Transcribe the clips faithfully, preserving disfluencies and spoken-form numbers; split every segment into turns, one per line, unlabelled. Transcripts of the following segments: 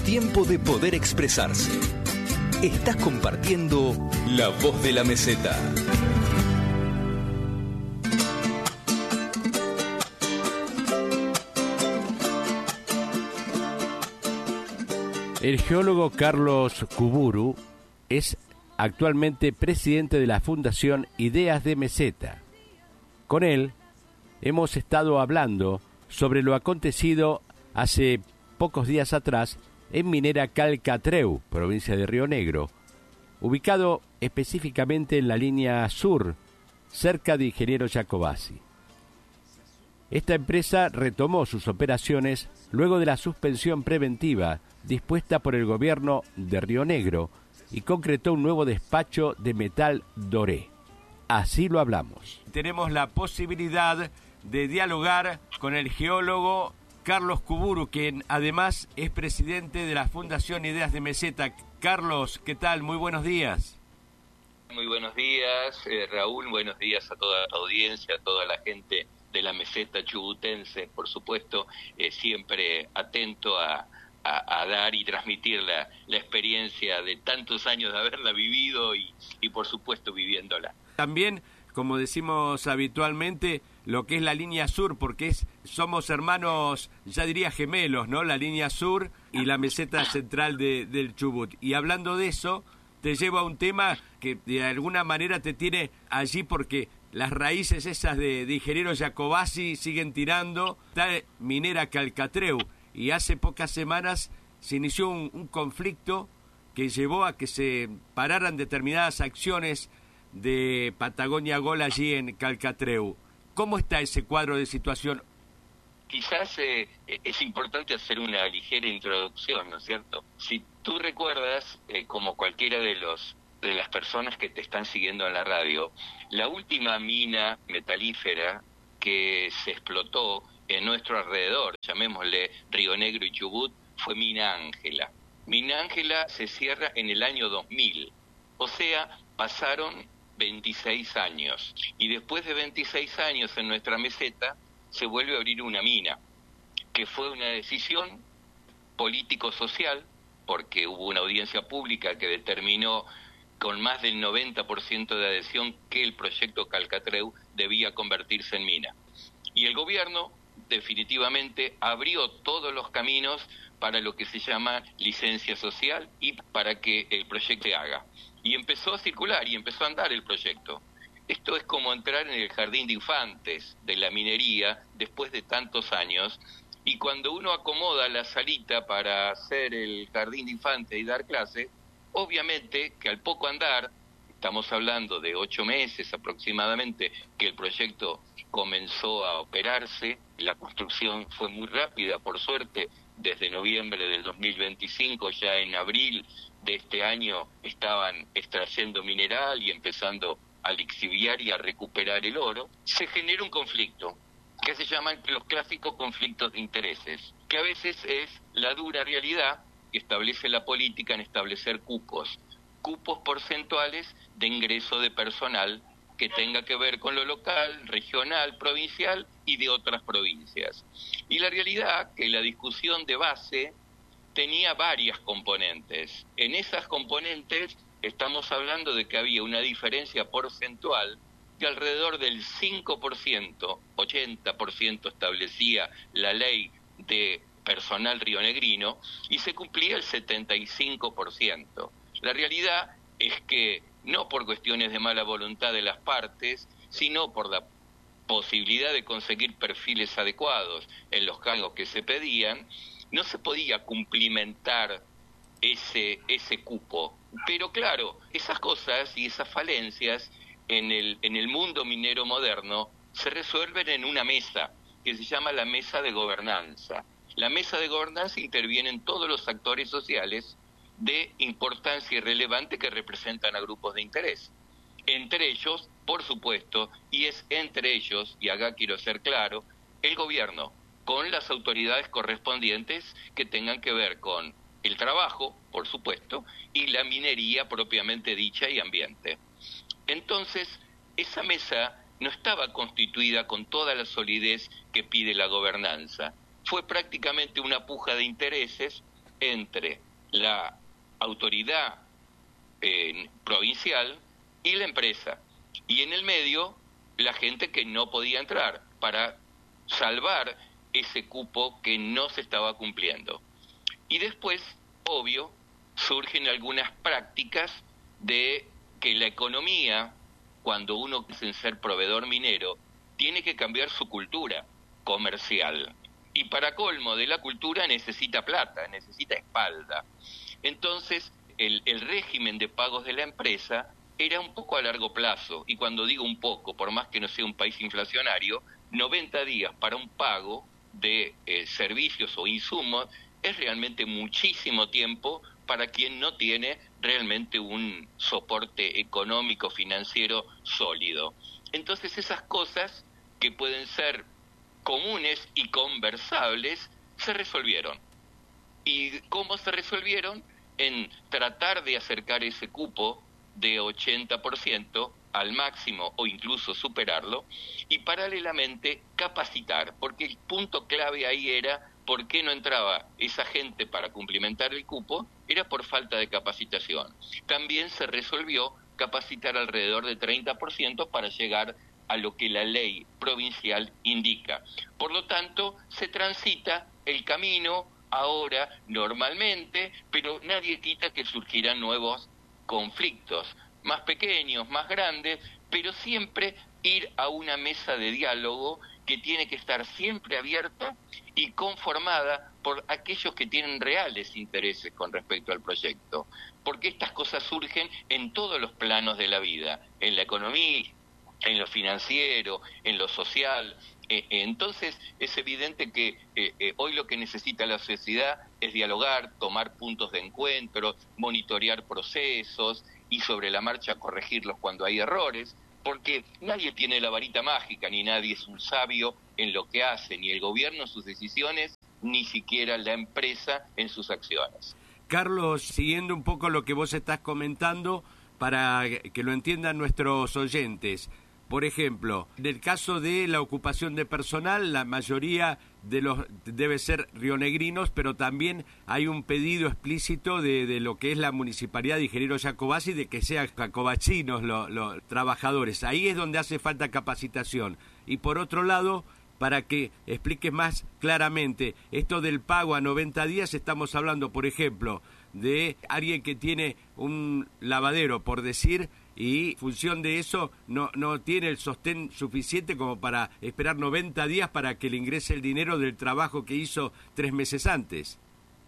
tiempo de poder expresarse. Estás compartiendo La Voz de la Meseta.
El geólogo Carlos Cuburu es actualmente presidente de la Fundación Ideas de Meseta. Con él hemos estado hablando sobre lo acontecido hace pocos días atrás en Minera Calcatreu, provincia de Río Negro, ubicado específicamente en la línea sur, cerca de Ingeniero Jacobacci. Esta empresa retomó sus operaciones luego de la suspensión preventiva dispuesta por el gobierno de Río Negro y concretó un nuevo despacho de metal doré. Así lo hablamos. Tenemos la posibilidad de dialogar con el geólogo Carlos Cuburu, quien además es presidente de la Fundación Ideas de Meseta. Carlos, ¿qué tal? Muy buenos días.
Muy buenos días, eh, Raúl, buenos días a toda la audiencia, a toda la gente de la meseta chubutense, por supuesto, eh, siempre atento a, a, a dar y transmitir la, la experiencia de tantos años de haberla vivido y, y por supuesto viviéndola.
También, como decimos habitualmente, lo que es la línea sur, porque es somos hermanos, ya diría gemelos, ¿no? La línea sur y la meseta central de, del Chubut. Y hablando de eso, te llevo a un tema que de alguna manera te tiene allí porque las raíces esas de, de Ingeniero Jacobacci siguen tirando. Está Minera Calcatreu y hace pocas semanas se inició un, un conflicto que llevó a que se pararan determinadas acciones de Patagonia Gold allí en Calcatreu. ¿Cómo está ese cuadro de situación?
Quizás eh, es importante hacer una ligera introducción, ¿no es cierto? Si tú recuerdas, eh, como cualquiera de los de las personas que te están siguiendo en la radio, la última mina metalífera que se explotó en nuestro alrededor, llamémosle Río Negro y Chubut, fue Mina Ángela. Mina Ángela se cierra en el año dos mil, o sea, pasaron veintiséis años, y después de veintiséis años en nuestra meseta se vuelve a abrir una mina, que fue una decisión político-social, porque hubo una audiencia pública que determinó con más del noventa por ciento de adhesión que el proyecto Calcatreu debía convertirse en mina. Y el gobierno definitivamente abrió todos los caminos para lo que se llama licencia social y para que el proyecto se haga. Y empezó a circular y empezó a andar el proyecto. Esto es como entrar en el jardín de infantes de la minería después de tantos años, y cuando uno acomoda la salita para hacer el jardín de infantes y dar clase, obviamente que al poco andar, estamos hablando de ocho meses aproximadamente que el proyecto comenzó a operarse, la construcción fue muy rápida, por suerte, desde noviembre del dos mil veinticinco, ya en abril de este año estaban extrayendo mineral y empezando a lixiviar y a recuperar el oro. Se genera un conflicto que se llaman los clásicos conflictos de intereses, que a veces es la dura realidad que establece la política en establecer cupos, cupos porcentuales de ingreso de personal que tenga que ver con lo local, regional, provincial y de otras provincias. Y la realidad que la discusión de base tenía varias componentes. En esas componentes estamos hablando de que había una diferencia porcentual de alrededor del cinco por ciento, ochenta por ciento establecía la ley de personal rionegrino y se cumplía el setenta y cinco por ciento. La realidad es que no por cuestiones de mala voluntad de las partes, sino por la posibilidad de conseguir perfiles adecuados en los cargos que se pedían, no se podía cumplimentar ese ese cupo. Pero claro, esas cosas y esas falencias en el en el mundo minero moderno se resuelven en una mesa que se llama la mesa de gobernanza. La mesa de gobernanza intervienen todos los actores sociales de importancia irrelevante que representan a grupos de interés. Entre ellos, por supuesto, y es entre ellos, y acá quiero ser claro, el gobierno, con las autoridades correspondientes que tengan que ver con el trabajo, por supuesto, y la minería propiamente dicha y ambiente. Entonces, esa mesa no estaba constituida con toda la solidez que pide la gobernanza. Fue prácticamente una puja de intereses entre la autoridad eh, provincial y la empresa. Y en el medio, la gente que no podía entrar para salvar ese cupo que no se estaba cumpliendo. Y después, obvio, surgen algunas prácticas de que la economía, cuando uno quiere ser proveedor minero, tiene que cambiar su cultura comercial. Y para colmo de la cultura necesita plata, necesita espalda. Entonces, el, el régimen de pagos de la empresa era un poco a largo plazo. Y cuando digo un poco, por más que no sea un país inflacionario, noventa días para un pago de eh, servicios o insumos es realmente muchísimo tiempo para quien no tiene realmente un soporte económico, financiero sólido. Entonces esas cosas que pueden ser comunes y conversables se resolvieron. ¿Y cómo se resolvieron? En tratar de acercar ese cupo de ochenta por ciento al máximo o incluso superarlo, y paralelamente capacitar, porque el punto clave ahí era por qué no entraba esa gente para cumplimentar el cupo, era por falta de capacitación. También se resolvió capacitar alrededor de treinta por ciento para llegar a lo que la ley provincial indica. Por lo tanto, se transita el camino ahora normalmente, pero nadie quita que surgirán nuevos conflictos, más pequeños, más grandes, pero siempre ir a una mesa de diálogo que tiene que estar siempre abierta y conformada por aquellos que tienen reales intereses con respecto al proyecto, porque estas cosas surgen en todos los planos de la vida, en la economía, en lo financiero, en lo social. Eh, entonces es evidente que eh, eh, hoy lo que necesita la sociedad es dialogar, tomar puntos de encuentro, monitorear procesos y sobre la marcha corregirlos cuando hay errores, porque nadie tiene la varita mágica, ni nadie es un sabio en lo que hace, ni el gobierno en sus decisiones, ni siquiera la empresa en sus acciones.
Carlos, siguiendo un poco lo que vos estás comentando, para que lo entiendan nuestros oyentes, por ejemplo, en el caso de la ocupación de personal, la mayoría de los debe ser rionegrinos, pero también hay un pedido explícito de, de lo que es la Municipalidad de Ingeniero Jacobacci de que sean jacobachinos los, los trabajadores. Ahí es donde hace falta capacitación. Y por otro lado, para que expliques más claramente, esto del pago a noventa días, estamos hablando, por ejemplo, de alguien que tiene un lavadero, por decir, y en función de eso no, no tiene el sostén suficiente como para esperar noventa días para que le ingrese el dinero del trabajo que hizo tres meses antes.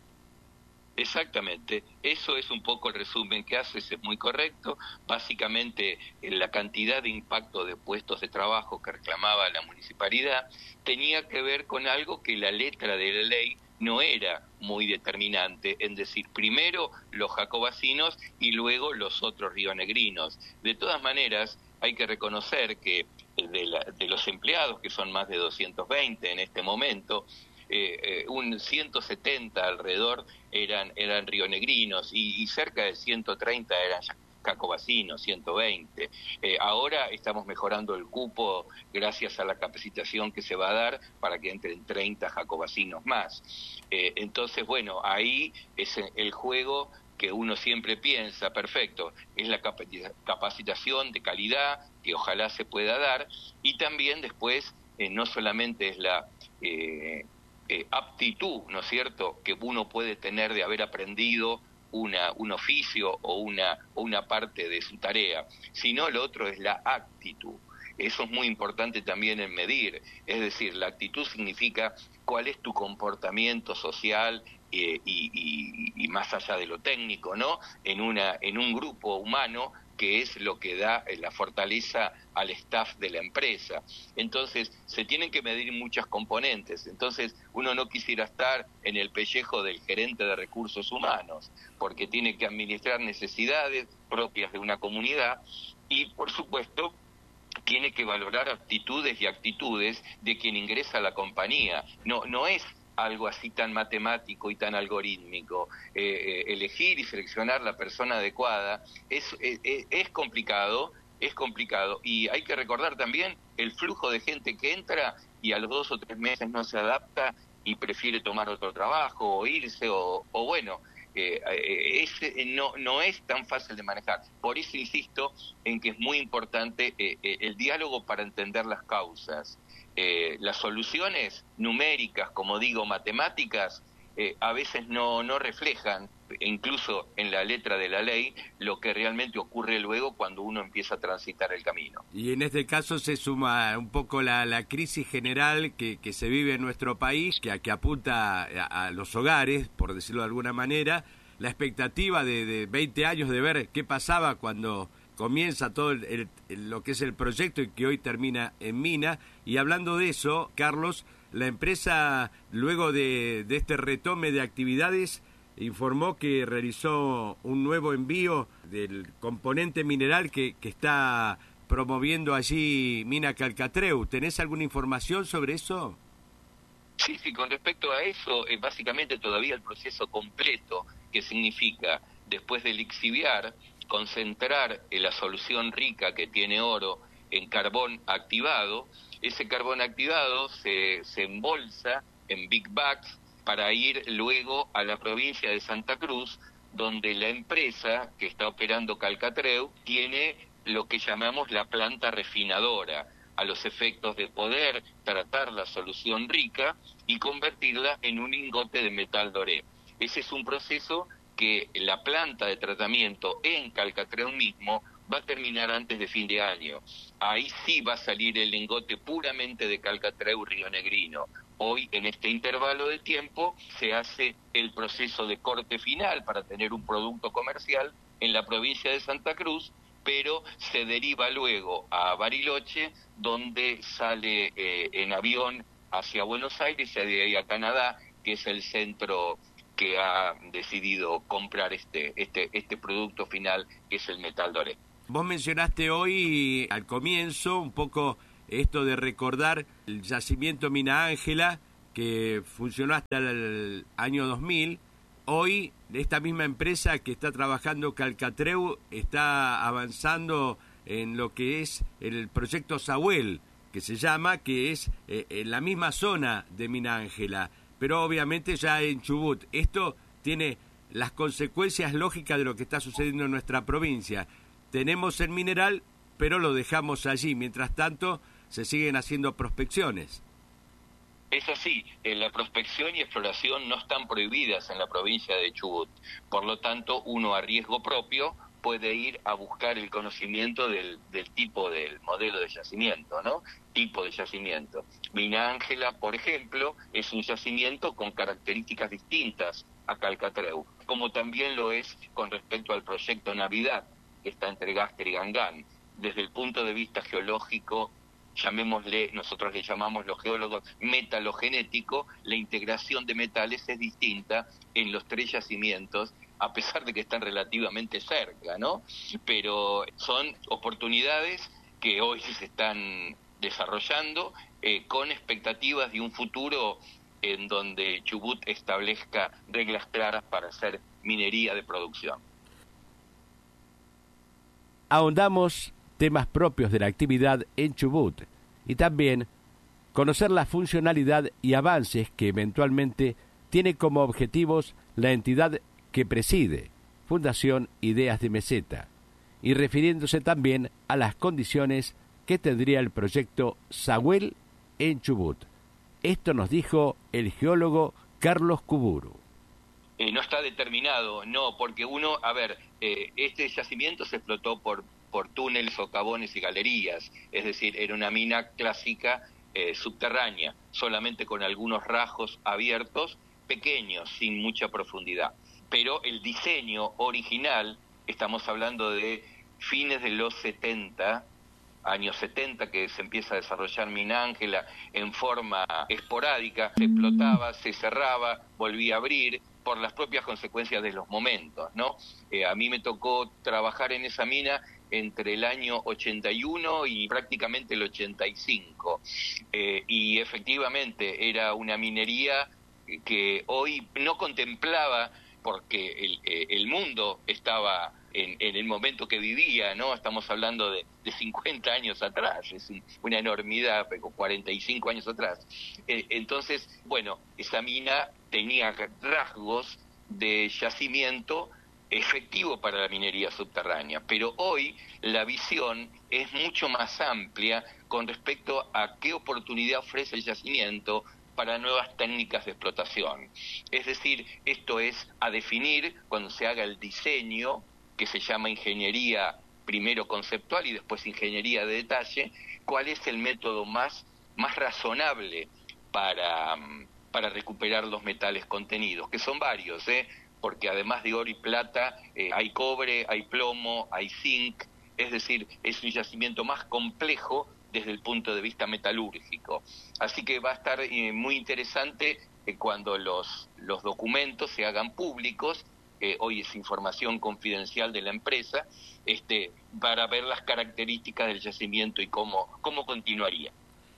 Exactamente, eso es un poco el resumen que haces, es muy correcto. Básicamente la cantidad de impacto de puestos de trabajo que reclamaba la municipalidad tenía que ver con algo que la letra de la ley no era muy determinante, en decir primero los jacobacinos y luego los otros rionegrinos. De todas maneras, hay que reconocer que de, la, de los empleados, que son más de doscientos veinte en este momento, eh, eh, un ciento setenta alrededor eran, eran rionegrinos y, y cerca de ciento treinta eran jacobacinos, ciento veinte. Eh, ahora estamos mejorando el cupo gracias a la capacitación que se va a dar para que entren treinta jacobacinos más. Eh, entonces, bueno, ahí es el juego que uno siempre piensa, perfecto, es la capacitación de calidad que ojalá se pueda dar, y también después eh, no solamente es la eh, eh, aptitud, ¿no es cierto?, que uno puede tener de haber aprendido Una, un oficio o una, o una parte de su tarea, sino lo otro es la actitud. Eso es muy importante también en medir, es decir, la actitud significa cuál es tu comportamiento social eh, y, y, y más allá de lo técnico, ¿no?, en, una, en un grupo humano, que es lo que da la fortaleza al staff de la empresa. Entonces, se tienen que medir muchas componentes. Entonces, uno no quisiera estar en el pellejo del gerente de recursos humanos, porque tiene que administrar necesidades propias de una comunidad y, por supuesto, tiene que valorar aptitudes y actitudes de quien ingresa a la compañía. No, no es algo así tan matemático y tan algorítmico. Eh, eh, elegir y seleccionar la persona adecuada es, es, es complicado, es complicado. Y hay que recordar también el flujo de gente que entra y a los dos o tres meses no se adapta y prefiere tomar otro trabajo o irse o, o bueno, eh, eh, es, eh, no, no es tan fácil de manejar. Por eso insisto en que es muy importante eh, eh, el diálogo para entender las causas. Eh, las soluciones numéricas, como digo, matemáticas, eh, a veces no, no reflejan, incluso en la letra de la ley, lo que realmente ocurre luego cuando uno empieza a transitar el camino.
Y en este caso se suma un poco la, la crisis general que, que se vive en nuestro país, que, que apunta a, a los hogares, por decirlo de alguna manera, la expectativa de, de veinte años de ver qué pasaba cuando comienza todo el, el, el, lo que es el proyecto y que hoy termina en Mina. Y hablando de eso, Carlos, la empresa, luego de, de este retome de actividades, informó que realizó un nuevo envío del componente mineral que, que está promoviendo allí Mina Calcatreu. ¿Tenés alguna información sobre eso?
Sí, sí, con respecto a eso, eh, básicamente todavía el proceso completo, que significa, después de lixiviar, concentrar en la solución rica que tiene oro en carbón activado, ese carbón activado se, se embolsa en big bags para ir luego a la provincia de Santa Cruz, donde la empresa que está operando Calcatreu tiene lo que llamamos la planta refinadora, a los efectos de poder tratar la solución rica y convertirla en un lingote de metal doré. Ese es un proceso que la planta de tratamiento en Calcatreu mismo va a terminar antes de fin de año. Ahí sí va a salir el lingote puramente de Calcatreu rionegrino. Hoy, en este intervalo de tiempo, se hace el proceso de corte final para tener un producto comercial en la provincia de Santa Cruz, pero se deriva luego a Bariloche, donde sale eh, en avión hacia Buenos Aires y de ahí a Canadá, que es el centro que ha decidido comprar este, este, este producto final, que es el metal doré.
Vos mencionaste hoy, al comienzo, un poco esto de recordar el yacimiento Mina Ángela, que funcionó hasta el año dos mil. Hoy, esta misma empresa que está trabajando Calcatreu está avanzando en lo que es el proyecto Sahuel, que se llama, que es eh, en la misma zona de Mina Ángela, pero obviamente ya en Chubut. Esto tiene las consecuencias lógicas de lo que está sucediendo en nuestra provincia. Tenemos el mineral, pero lo dejamos allí. Mientras tanto, se siguen haciendo prospecciones.
Es así, la prospección y exploración no están prohibidas en la provincia de Chubut. Por lo tanto, uno a riesgo propio puede ir a buscar el conocimiento del, del tipo del modelo de yacimiento, ¿no? Tipo de yacimiento. Mina Ángela, por ejemplo, es un yacimiento con características distintas a Calcatreu, como también lo es con respecto al proyecto Navidad, que está entre Gaster y Gangán. Desde el punto de vista geológico, llamémosle, nosotros le llamamos los geólogos metalogenético, la integración de metales es distinta en los tres yacimientos, a pesar de que están relativamente cerca, ¿no? Pero son oportunidades que hoy se están desarrollando eh, con expectativas de un futuro en donde Chubut establezca reglas claras para hacer minería de producción.
Ahondamos temas propios de la actividad en Chubut y también conocer la funcionalidad y avances que eventualmente tiene como objetivos la entidad que preside, Fundación Ideas de Meseta, y refiriéndose también a las condiciones que tendría el proyecto Sahuel en Chubut. Esto nos dijo el geólogo Carlos Cuburu.
Eh, no está determinado, no, porque uno, a ver, eh, este yacimiento se explotó por por túneles, socavones y galerías, es decir, era una mina clásica eh, subterránea, solamente con algunos rajos abiertos, pequeños, sin mucha profundidad. Pero el diseño original, estamos hablando de fines de los setenta, años setenta, que se empieza a desarrollar Mina Ángela en forma esporádica, se explotaba, se cerraba, volvía a abrir, por las propias consecuencias de los momentos, ¿no? Eh, a mí me tocó trabajar en esa mina entre el año ochenta y uno y prácticamente el ochenta y cinco. Eh, y efectivamente era una minería que hoy no contemplaba porque el, eh, el mundo estaba en, en el momento que vivía, ¿no? Estamos hablando de, de cincuenta años atrás, es un, una enormidad, cuarenta y cinco años atrás. Eh, entonces, bueno, esa mina tenía rasgos de yacimiento efectivo para la minería subterránea, pero hoy la visión es mucho más amplia con respecto a qué oportunidad ofrece el yacimiento para nuevas técnicas de explotación. Es decir, esto es a definir cuando se haga el diseño, que se llama ingeniería primero conceptual y después ingeniería de detalle, cuál es el método más, más razonable para, para recuperar los metales contenidos, que son varios, ¿eh? Porque además de oro y plata eh, hay cobre, hay plomo, hay zinc, es decir, es un yacimiento más complejo desde el punto de vista metalúrgico. Así que va a estar eh, muy interesante eh, cuando los, los documentos se hagan públicos, eh, hoy es información confidencial de la empresa, este, para ver las características del yacimiento y cómo, cómo continuaría.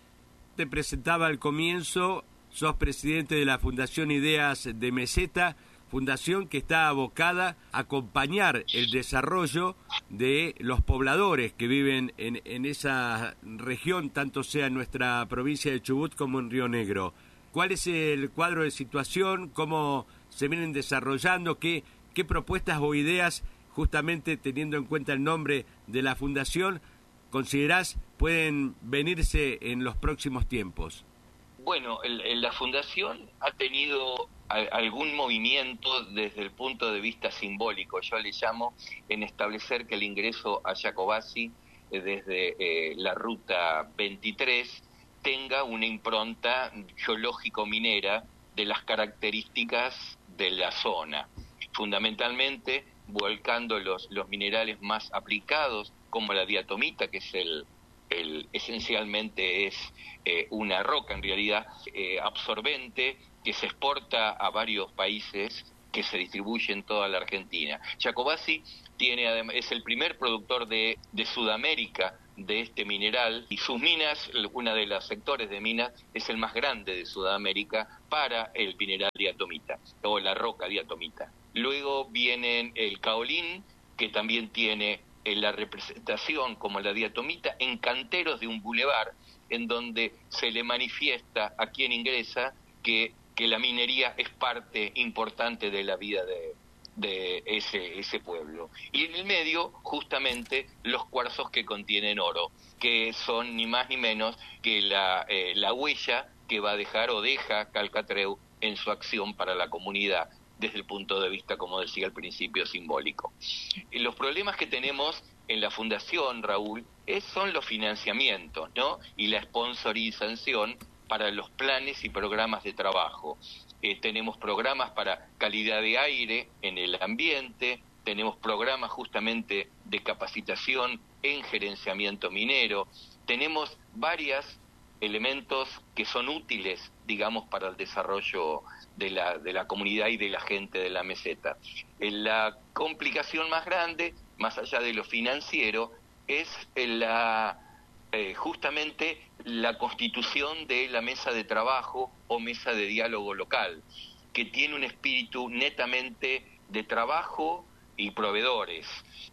Te presentaba al comienzo, sos presidente de la Fundación Ideas de Meseta, fundación que está abocada a acompañar el desarrollo de los pobladores que viven en, en esa región, tanto sea en nuestra provincia de Chubut como en Río Negro. ¿Cuál es el cuadro de situación? ¿Cómo se vienen desarrollando? ¿Qué, qué propuestas o ideas, justamente teniendo en cuenta el nombre de la fundación, considerás pueden venirse en los próximos tiempos?
Bueno, el, el, la fundación ha tenido algún movimiento desde el punto de vista simbólico, yo le llamo, en establecer que el ingreso a Jacobasi eh, desde eh, la ruta veintitrés tenga una impronta geológico-minera de las características de la zona, fundamentalmente volcando los, los minerales más aplicados, como la diatomita, que es el, el esencialmente es eh, una roca en realidad eh, absorbente, que se exporta a varios países, que se distribuye en toda la Argentina. Jacobasi tiene, además, es el primer productor de, de Sudamérica de este mineral, y sus minas, uno de los sectores de minas, es el más grande de Sudamérica para el mineral diatomita, o la roca diatomita. Luego viene el caolín, que también tiene la representación como la diatomita en canteros de un bulevar, en donde se le manifiesta a quien ingresa que que la minería es parte importante de la vida de, de ese, ese pueblo. Y en el medio, justamente, los cuarzos que contienen oro, que son ni más ni menos que la, eh, la huella que va a dejar o deja Calcatreu en su acción para la comunidad, desde el punto de vista, como decía al principio, simbólico. Y los problemas que tenemos en la Fundación, Raúl, es, son los financiamientos, ¿no? Y la sponsorización para los planes y programas de trabajo. Eh, tenemos programas para calidad de aire en el ambiente, tenemos programas justamente de capacitación en gerenciamiento minero, tenemos varios elementos que son útiles, digamos, para el desarrollo de la, de la comunidad y de la gente de la meseta. Eh, la complicación más grande, más allá de lo financiero, es la... Eh, justamente la constitución de la mesa de trabajo o mesa de diálogo local, que tiene un espíritu netamente de trabajo y proveedores,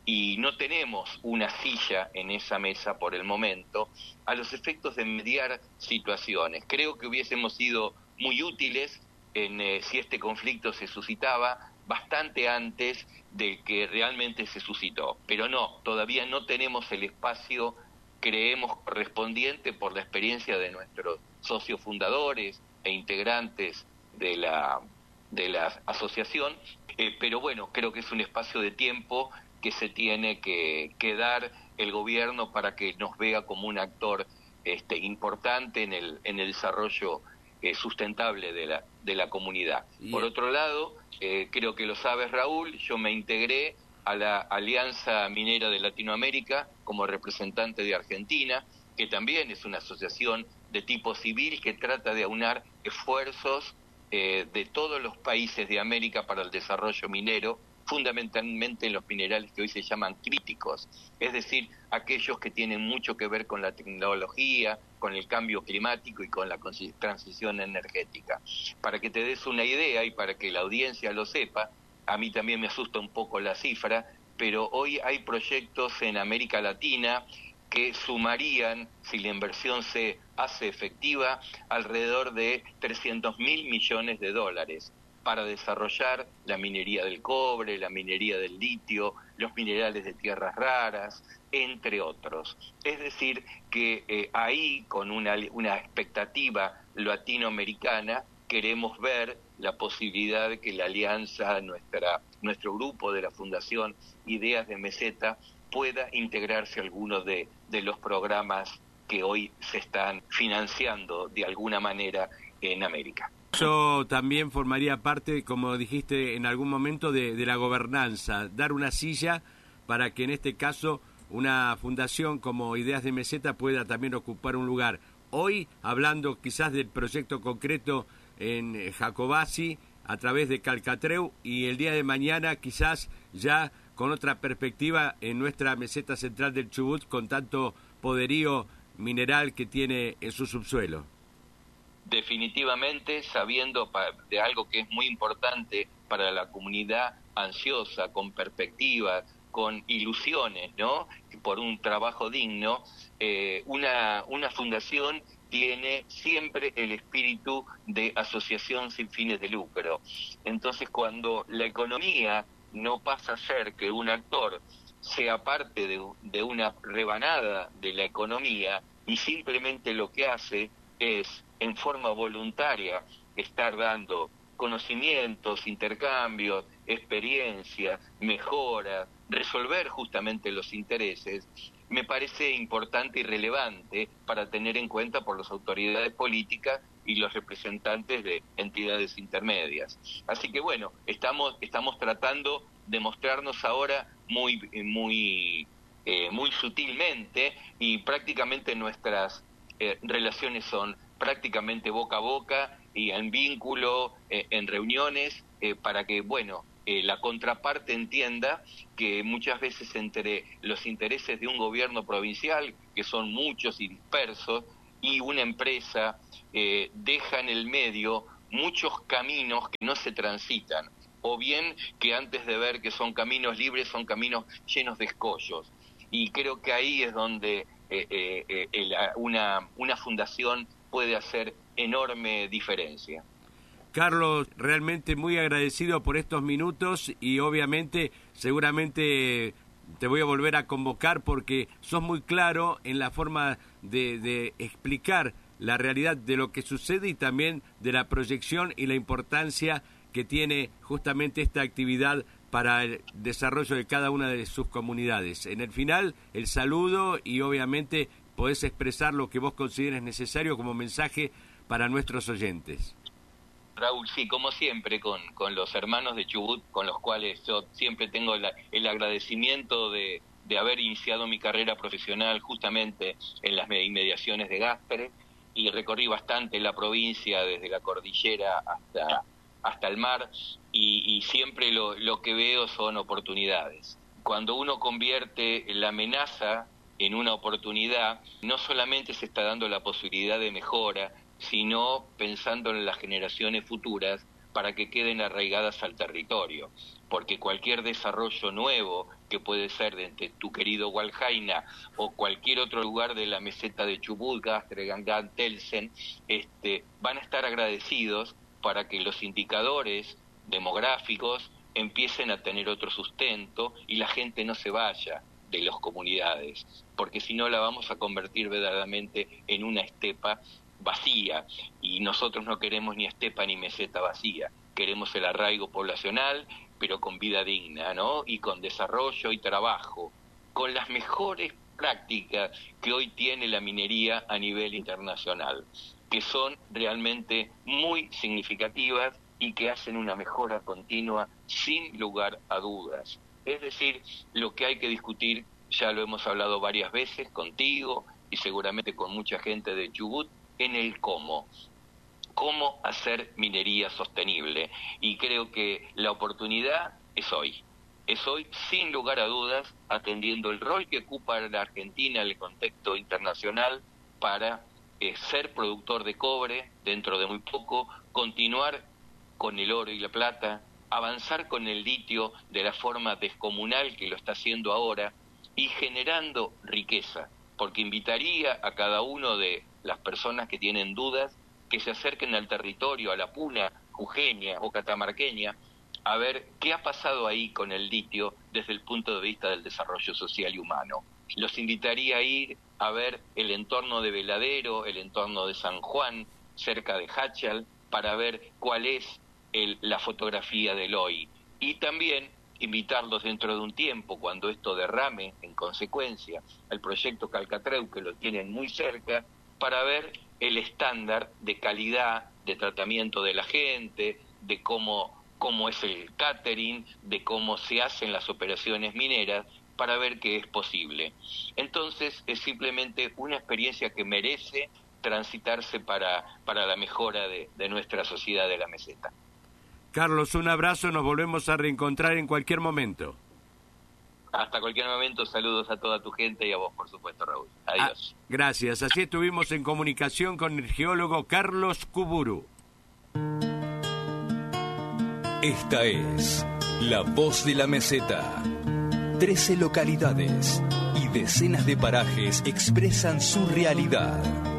y no tenemos una silla en esa mesa por el momento a los efectos de mediar situaciones. Creo que hubiésemos sido muy útiles en, eh, si este conflicto se suscitaba bastante antes de que realmente se suscitó, pero no, todavía no tenemos el espacio, creemos, correspondiente por la experiencia de nuestros socios fundadores e integrantes de la, de la asociación, eh, pero bueno, creo que es un espacio de tiempo que se tiene que, que dar el gobierno para que nos vea como un actor este, importante en el, en el desarrollo eh, sustentable de la, de la comunidad. Bien. Por otro lado, eh, creo que lo sabes, Raúl, yo me integré a la Alianza Minera de Latinoamérica como representante de Argentina, que también es una asociación de tipo civil que trata de aunar esfuerzos eh, de todos los países de América para el desarrollo minero, fundamentalmente en los minerales que hoy se llaman críticos, es decir, aquellos que tienen mucho que ver con la tecnología, con el cambio climático y con la transición energética. Para que te des una idea y para que la audiencia lo sepa, a mí también me asusta un poco la cifra, pero hoy hay proyectos en América Latina que sumarían, si la inversión se hace efectiva, alrededor de trescientos mil millones de dólares para desarrollar la minería del cobre, la minería del litio, los minerales de tierras raras, entre otros. Es decir, que eh, ahí, con una, una expectativa latinoamericana, queremos ver la posibilidad de que la alianza, nuestra, nuestro grupo de la Fundación Ideas de Meseta, pueda integrarse a algunos de, de los programas que hoy se están financiando de alguna manera en América.
Eso también formaría parte, como dijiste en algún momento, de, de la gobernanza, dar una silla para que en este caso una fundación como Ideas de Meseta pueda también ocupar un lugar. Hoy, hablando quizás del proyecto concreto en Jacobasi, a través de Calcatreu, y el día de mañana quizás ya con otra perspectiva en nuestra meseta central del Chubut, con tanto poderío mineral que tiene en su subsuelo.
Definitivamente, sabiendo de algo que es muy importante para la comunidad ansiosa, con perspectivas, con ilusiones, ¿no?, por un trabajo digno, eh, una, una fundación tiene siempre el espíritu de asociación sin fines de lucro. Entonces, cuando la economía no pasa a ser que un actor sea parte de, de una rebanada de la economía y simplemente lo que hace es, en forma voluntaria, estar dando conocimientos, intercambios, experiencias, mejoras, resolver justamente los intereses, me parece importante y relevante para tener en cuenta por las autoridades políticas y los representantes de entidades intermedias. Así que bueno, estamos estamos tratando de mostrarnos ahora muy muy eh, muy sutilmente, y prácticamente nuestras eh, relaciones son prácticamente boca a boca y en vínculo, eh, en reuniones, eh, para que, bueno, eh, la contraparte entienda que muchas veces entre los intereses de un gobierno provincial, que son muchos y dispersos, y una empresa, eh, deja en el medio muchos caminos que no se transitan, o bien que antes de ver que son caminos libres, son caminos llenos de escollos. Y creo que ahí es donde eh, eh, eh, la, una, una fundación puede hacer enorme diferencia.
Carlos, realmente muy agradecido por estos minutos, y obviamente seguramente te voy a volver a convocar porque sos muy claro en la forma de, de explicar la realidad de lo que sucede y también de la proyección y la importancia que tiene justamente esta actividad para el desarrollo de cada una de sus comunidades. En el final, el saludo, y obviamente podés expresar lo que vos consideres necesario como mensaje para nuestros oyentes.
Raúl, sí, como siempre, con, con los hermanos de Chubut, con los cuales yo siempre tengo la, el agradecimiento de, de haber iniciado mi carrera profesional justamente en las inmediaciones de Gaspre, y recorrí bastante la provincia, desde la cordillera hasta, hasta el mar, y, y siempre lo, lo que veo son oportunidades. Cuando uno convierte la amenaza en una oportunidad, no solamente se está dando la posibilidad de mejora, sino pensando en las generaciones futuras para que queden arraigadas al territorio, porque cualquier desarrollo nuevo, que puede ser de tu querido Hualjaina o cualquier otro lugar de la meseta de Chubut, Gastre, Gangán, Telsen, este, van a estar agradecidos para que los indicadores demográficos empiecen a tener otro sustento y la gente no se vaya de las comunidades, porque si no la vamos a convertir verdaderamente en una estepa vacía, y nosotros no queremos ni estepa ni meseta vacía, queremos el arraigo poblacional, pero con vida digna, ¿no?, y con desarrollo y trabajo, con las mejores prácticas que hoy tiene la minería a nivel internacional, que son realmente muy significativas y que hacen una mejora continua sin lugar a dudas. Es decir, lo que hay que discutir, ya lo hemos hablado varias veces contigo y seguramente con mucha gente de Chubut, en el cómo, cómo hacer minería sostenible. Y creo que la oportunidad es hoy, es hoy sin lugar a dudas, atendiendo el rol que ocupa la Argentina en el contexto internacional para eh, ser productor de cobre dentro de muy poco, continuar con el oro y la plata, avanzar con el litio de la forma descomunal que lo está haciendo ahora y generando riqueza, porque invitaría a cada uno de las personas que tienen dudas que se acerquen al territorio, a la puna jujeña o catamarqueña, a ver qué ha pasado ahí con el litio desde el punto de vista del desarrollo social y humano. Los invitaría a ir a ver el entorno de Veladero, el entorno de San Juan, cerca de Hachal, para ver cuál es el, la fotografía del hoy. Y también invitarlos dentro de un tiempo, cuando esto derrame en consecuencia al proyecto Calcatreu, que lo tienen muy cerca, para ver el estándar de calidad de tratamiento de la gente, de cómo, cómo es el catering, de cómo se hacen las operaciones mineras, para ver qué es posible. Entonces es simplemente una experiencia que merece transitarse para, para la mejora de, de nuestra sociedad de la meseta.
Carlos, un abrazo, nos volvemos a reencontrar en cualquier momento.
Hasta cualquier momento, saludos a toda tu gente y a vos, por supuesto, Raúl. Adiós.
Ah, gracias, así estuvimos en comunicación con el geólogo Carlos Kuburu.
Esta es La Voz de la Meseta. Trece localidades y decenas de parajes expresan su realidad.